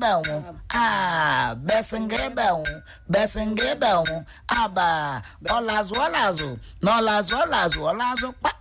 Besengebe, Aba, Olazo, Olazo, pa,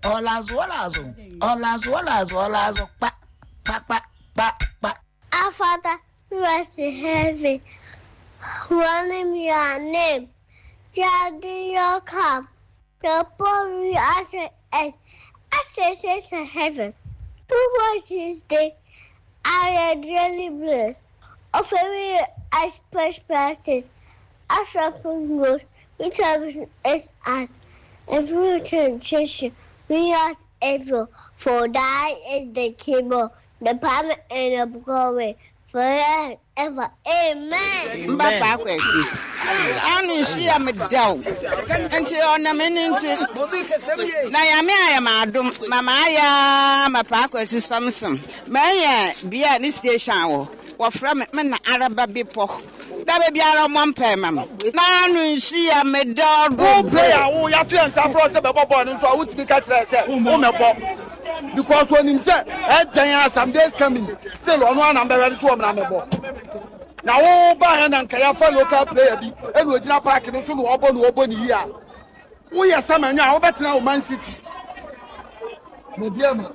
Olazo, pa. Our Father, who art in heaven, hallowed be your name. Your kingdom come. Your will be as it is in heaven. To us this day, our daily bread. Of every trespasses, as upon those which have is us, and through temptation, we are able. For thine is the kingdom, the power, and the glory, forever. Amen. Mbapa kwesi. Anu shi amedau. Enti ona meninti. Na yame ayamadum. Mama aya mapa kwesi Samson. Maya bia ni station wo. Wofra me na araba bipo. Da be biara mo mpa mam. Na anu shi amedau. Who player who ya to answer for say bebo ball nso who timi ka kire say who mebo. Because when him say some days coming still on one number ready to na mebo. Now, all by and can local player be and we did park and soon obo ni here. We are some now better now Man City. Ghana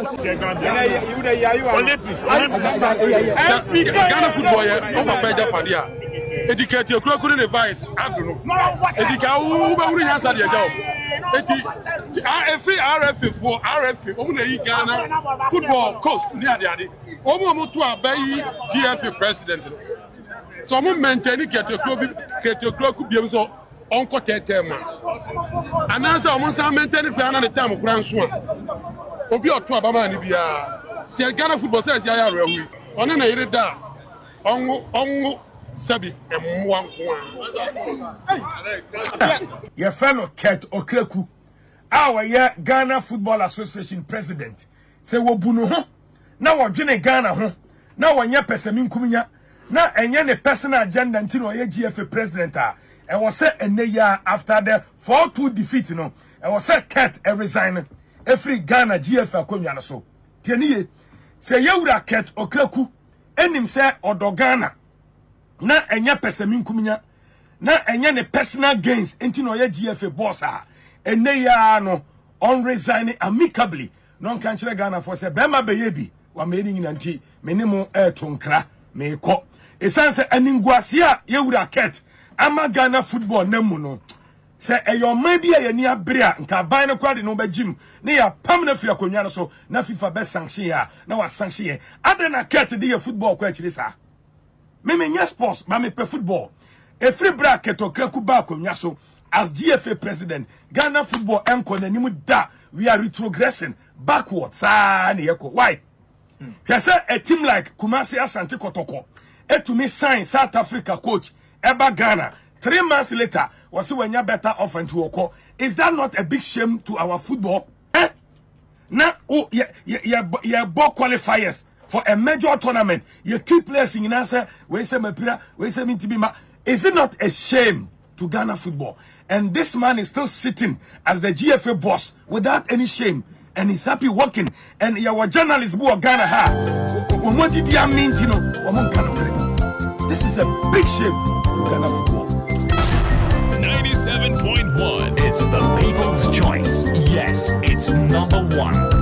football over Japan. Educate your crocodile advice. I don't know. Educate who has had your job. RFA for RFA, only Ghana football coach near the other. Almost to a DFA president. So, I'm maintaining get your clock could be so uncle Tetema. And as I want to maintain it at the time of Grand Swan. Obi or two Abama and Ibia. See, Ghana football says, I are we. On an aided da. Ongo Sabi and one. Your fellow Ket Okreku. Our Ghana Football Association president. Say, Wobuno. Now we're Ghana. Now we're your Pessamin Kumina. Now, and any personal agenda until our GFA president. And was set a year after the 4-2 defeat. And was set Ket a resign. Every Ghana GFA Kunyana so. Tieni say, Yura Ket Okreku. And him say, Odo Ghana. Na enya Pessamin Kumina. Na enya personal gains into our GFA boss. And they are no on resigning amicably. Non country Ghana for say, Bema baby. Wa meaning in anti minimum air tonkra me ko esanse aningwasia yewura Ket ama Ghana football nemuno se eyo man bia ye ni abrea nka ban no kwade no bagim ne ya pam na fia konwa no so na FIFA be sanction ya na wa sanction ye adena Ket de ye football kwa chiri sa me nya sports ma me pe football e free bracket okreku ba konwa so as GFA president Ghana football enko na nimu da we are retrogressing backwards ah ne yeko why. Kese a team like Kumasi Asante Kotoko, to me sign South Africa coach Eba Ghana. 3 months later, was when you better off and to Oko. Is that not a big shame to our football? Now, oh, yeah, ball qualifiers for a major tournament. You keep players in answer. We say Mepira, we say Mintibima. Is it not a shame to Ghana football? And this man is still sitting as the GFA boss without any shame. And he's happy working. And your journalist who are Ghana ha. What did you mean, you know? This is a big shame to Ghana football. 97.1. It's the people's choice. Yes, it's number one.